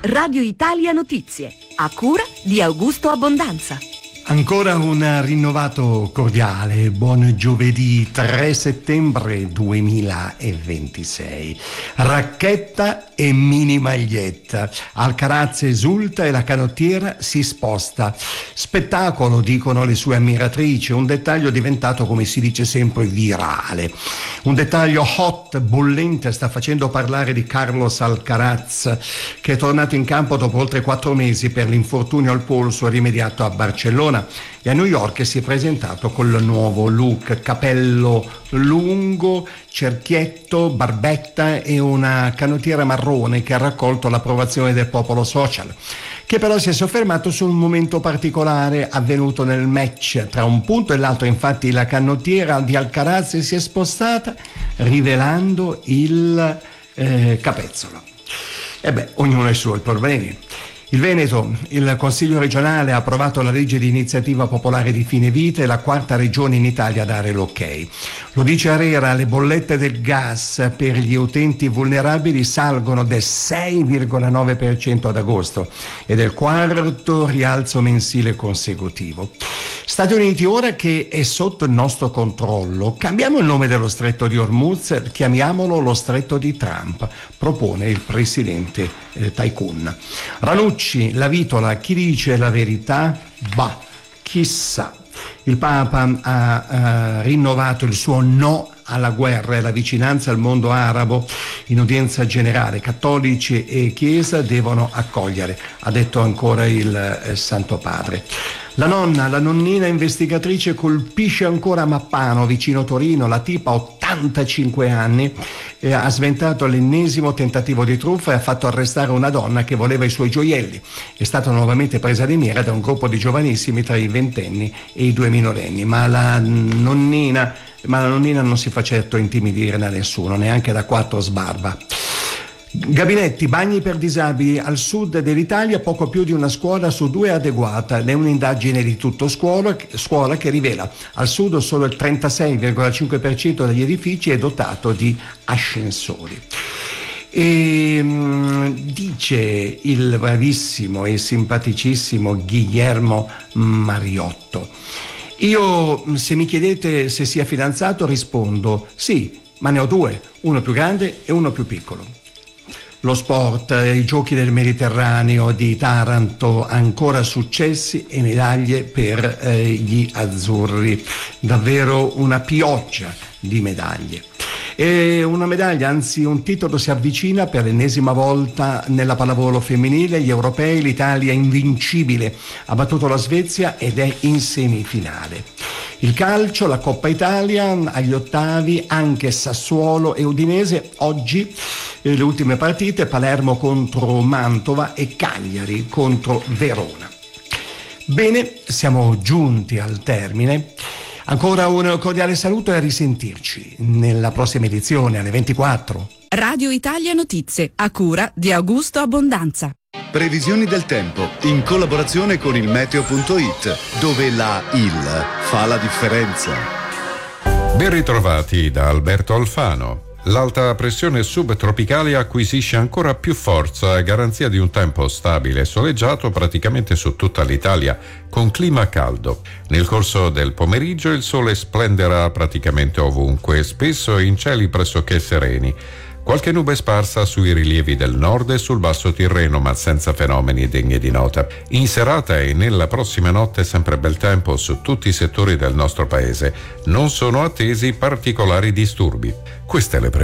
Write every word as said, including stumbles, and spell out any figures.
Radio Italia Notizie, a cura di Augusto Abbondanza. Ancora un rinnovato cordiale buon giovedì tre settembre duemilaventisei. Racchetta e mini maglietta. Alcaraz esulta e la canottiera si sposta. Spettacolo, dicono le sue ammiratrici, un dettaglio diventato, come si dice sempre, virale. Un dettaglio hot, bollente, sta facendo parlare di Carlos Alcaraz, che è tornato in campo dopo oltre quattro mesi per l'infortunio al polso rimediato a Barcellona. E a New York si è presentato col nuovo look: capello lungo, cerchietto, barbetta e una canottiera marrone che ha raccolto l'approvazione del popolo social, che però si è soffermato su un momento particolare avvenuto nel match tra un punto e l'altro. Infatti la canottiera di Alcaraz si è spostata rivelando il eh, capezzolo. E beh, ognuno ha i suoi problemi. Il Veneto, il Consiglio regionale ha approvato la legge di iniziativa popolare di fine vita, e la quarta regione in Italia a dare l'ok. Lo dice ARERA, le bollette del gas per gli utenti vulnerabili salgono del sei virgola nove per cento ad agosto e del quarto rialzo mensile consecutivo. Stati Uniti, ora che è sotto il nostro controllo, cambiamo il nome dello stretto di Hormuz, chiamiamolo lo stretto di Trump, propone il presidente eh, Tycoon. Ranucci, la vitola, chi dice la verità? Bah, chissà. Il Papa ha, ha rinnovato il suo no alla guerra e alla vicinanza al mondo arabo in udienza generale. Cattolici e Chiesa devono accogliere, ha detto ancora il eh, Santo Padre. La nonna, la nonnina investigatrice colpisce ancora Mappano, vicino Torino. La tipa, ottantacinque anni, eh, ha sventato l'ennesimo tentativo di truffa e ha fatto arrestare una donna che voleva i suoi gioielli. È stata nuovamente presa di mira da un gruppo di giovanissimi tra i ventenni e i due minorenni, ma la nonnina, ma la nonnina non si fa certo intimidire da nessuno, neanche da quattro sbarba. Gabinetti, bagni per disabili al sud dell'Italia, poco più di una scuola su due adeguata. È un'indagine di Tutto Scuola, scuola che rivela al sud solo il trentasei virgola cinque per cento degli edifici è dotato di ascensori. E um, dice il bravissimo e simpaticissimo Guillermo Mariotto: io, se mi chiedete se sia fidanzato, rispondo sì, ma ne ho due, uno più grande e uno più piccolo. Lo sport, i giochi del Mediterraneo di Taranto, ancora successi e medaglie per eh, gli azzurri, davvero una pioggia di medaglie. E una medaglia, anzi un titolo, si avvicina per l'ennesima volta nella pallavolo femminile. Gli europei, l'Italia invincibile ha battuto la Svezia ed è in semifinale. Il calcio, la Coppa Italia, agli ottavi anche Sassuolo e Udinese. Oggi eh, le ultime partite: Palermo contro Mantova e Cagliari contro Verona. Bene, siamo giunti al termine. Ancora un cordiale saluto e a risentirci nella prossima edizione alle ventiquattro. Radio Italia Notizie, a cura di Augusto Abbondanza. Previsioni del tempo in collaborazione con il meteo punto it, dove la I L fa la differenza. Ben ritrovati da Alberto Alfano. L'alta pressione subtropicale acquisisce ancora più forza a garanzia di un tempo stabile e soleggiato praticamente su tutta l'Italia, con clima caldo. Nel corso del pomeriggio il sole splenderà praticamente ovunque, spesso in cieli pressoché sereni. Qualche nube sparsa sui rilievi del nord e sul basso Tirreno, ma senza fenomeni degni di nota. In serata e nella prossima notte sempre bel tempo su tutti i settori del nostro paese. Non sono attesi particolari disturbi. Queste le